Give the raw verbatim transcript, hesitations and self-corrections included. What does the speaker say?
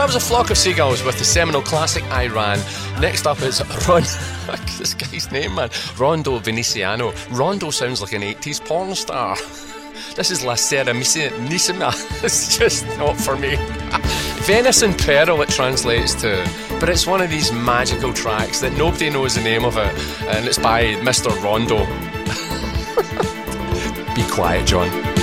that was A Flock of Seagulls with the seminal classic I Ran. Next up is Ron... this guy's name, man. Rondo Veneciano. Rondo sounds like an eighties porn star. This is La Serenissima. It's just not for me. Venice in Peril it translates to, but it's one of these magical tracks that nobody knows the name of it, and it's by Mister Rondo. Be quiet, John.